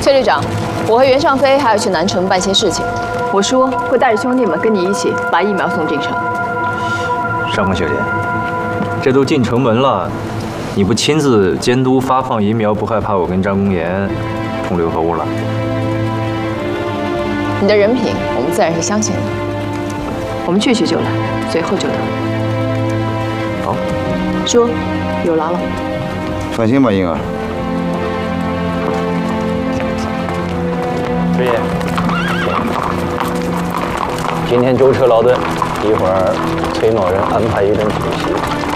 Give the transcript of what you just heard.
崔旅长，我和袁尚飞还要去南城办些事情。我叔会带着兄弟们跟你一起把疫苗送进城。 尚峰学姐，这都进城门了，你不亲自监督发放疫苗，不害怕我跟张公言同流合污了？ 你的人品，我们自然是相信的。我们去就来，随后就到。 好， 叔，有劳了。 放心吧，婴儿。 师爷，今天舟车劳顿，一会儿崔某人安排一顿酒席。